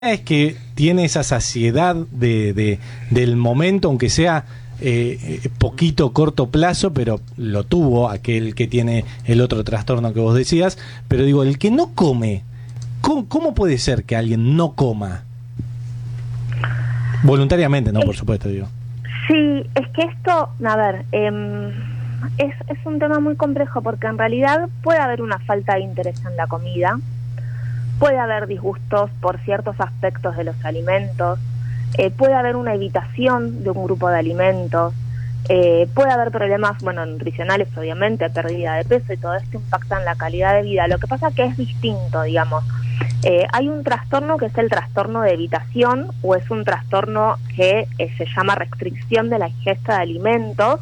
es que tiene esa saciedad del momento, aunque sea poquito, corto plazo, pero lo tuvo aquel que tiene el otro trastorno que vos decías. Pero digo, el que no come, ¿cómo puede ser que alguien no coma? Voluntariamente, ¿no? Por supuesto, digo. Sí, es que esto, a ver, es un tema muy complejo porque en realidad puede haber una falta de interés en la comida, puede haber disgustos por ciertos aspectos de los alimentos, puede haber una evitación de un grupo de alimentos, puede haber problemas, nutricionales, obviamente, pérdida de peso, y todo esto impacta en la calidad de vida. Lo que pasa que es distinto, digamos. Hay un trastorno que es el trastorno de evitación, o es un trastorno que se llama restricción de la ingesta de alimentos,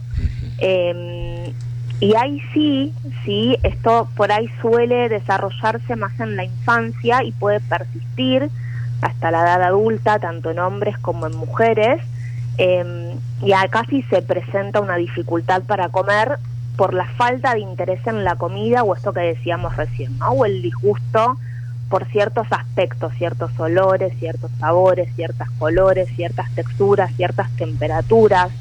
y ahí sí, esto por ahí suele desarrollarse más en la infancia y puede persistir hasta la edad adulta, tanto en hombres como en mujeres, y acá sí se presenta una dificultad para comer por la falta de interés en la comida, o esto que decíamos recién, ¿no? O el disgusto por ciertos aspectos, ciertos olores, ciertos sabores, ciertos colores, ciertas texturas, ciertas temperaturas,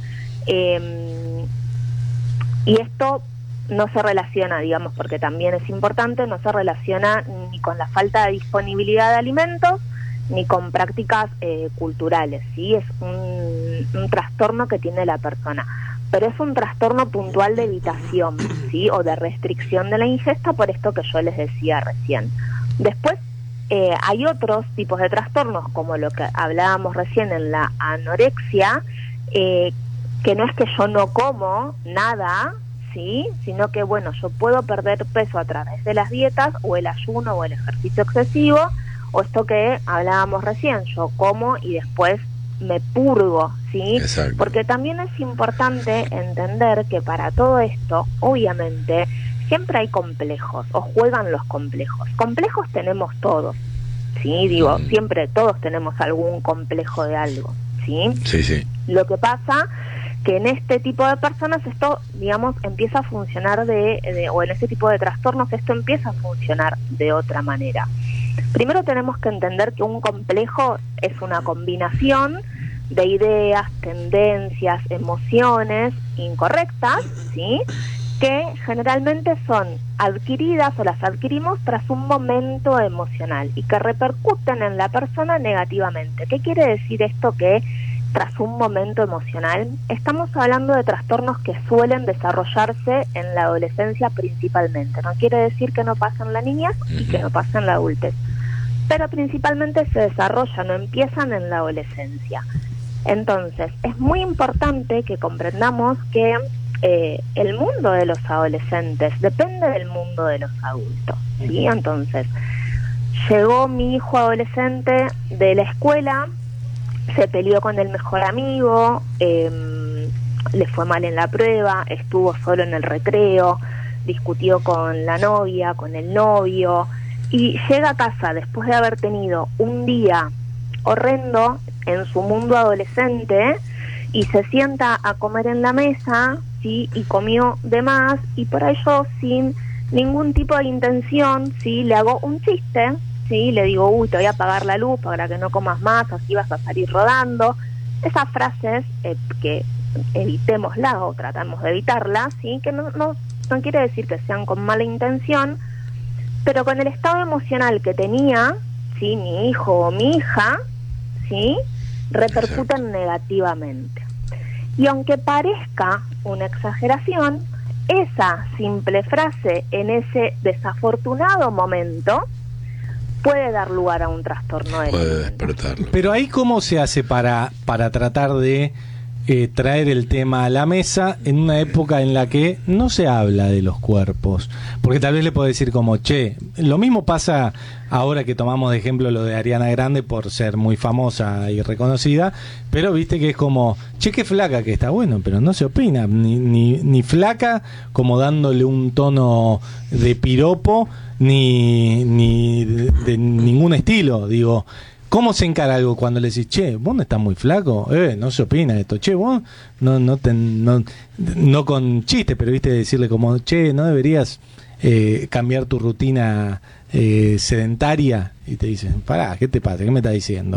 y esto no se relaciona, digamos, porque también es importante, no se relaciona ni con la falta de disponibilidad de alimentos, ni con prácticas culturales, ¿sí? Es un trastorno que tiene la persona, pero es un trastorno puntual de evitación, ¿sí? O de restricción de la ingesta, por esto que yo les decía recién. Después hay otros tipos de trastornos, como lo que hablábamos recién en la anorexia, que no es que yo no como nada, ¿sí? Sino que, yo puedo perder peso a través de las dietas, o el ayuno, o el ejercicio excesivo, o esto que hablábamos recién, yo como y después me purgo, ¿sí? Exacto. Porque también es importante entender que para todo esto, obviamente, siempre hay complejos, o juegan los complejos. Complejos tenemos todos, ¿sí? Digo, siempre todos tenemos algún complejo de algo, ¿sí? Sí, sí. Lo que pasa que en este tipo de personas esto, digamos, empieza a funcionar o en este tipo de trastornos esto empieza a funcionar de otra manera. Primero tenemos que entender que un complejo es una combinación de ideas, tendencias, emociones incorrectas, ¿sí? Que generalmente son adquiridas o las adquirimos tras un momento emocional y que repercuten en la persona negativamente. ¿Qué quiere decir esto que tras un momento emocional? Estamos hablando de trastornos que suelen desarrollarse en la adolescencia principalmente. No quiere decir que no pasa en la niñez y que no pasa en la adultez, pero principalmente se desarrollan o empiezan en la adolescencia. Entonces, es muy importante que comprendamos que el mundo de los adolescentes depende del mundo de los adultos, ¿sí? Entonces, llegó mi hijo adolescente de la escuela, se peleó con el mejor amigo, le fue mal en la prueba, estuvo solo en el recreo, discutió con la novia, con el novio, y llega a casa después de haber tenido un día horrendo en su mundo adolescente y se sienta a comer en la mesa, ¿sí? Y comió de más, y por ello sin ningún tipo de intención, ¿sí? Le hago un chiste, ¿sí? Le digo, te voy a apagar la luz para que no comas más, así vas a salir rodando. Esas frases que evitémoslas o tratamos de evitarlas, ¿sí? Que no quiere decir que sean con mala intención, pero con el estado emocional que tenía, ¿sí? Mi hijo o mi hija, ¿sí? Repercuten negativamente. Y aunque parezca una exageración, esa simple frase en ese desafortunado momento puede dar lugar a un trastorno de puede despertarlo. Pero ahí, ¿cómo se hace para tratar de traer el tema a la mesa en una época en la que no se habla de los cuerpos? Porque tal vez le puedo decir como, lo mismo pasa ahora que tomamos de ejemplo lo de Ariana Grande por ser muy famosa y reconocida, pero viste que es como, qué flaca que está, bueno, pero no se opina, ni flaca como dándole un tono de piropo, ni de ningún estilo, digo. ¿Cómo se encara algo cuando le decís, vos no estás muy flaco? No se opina esto. Vos no con chiste, pero viste decirle como, no deberías cambiar tu rutina sedentaria y te dicen, pará, ¿qué te pasa? ¿Qué me está diciendo?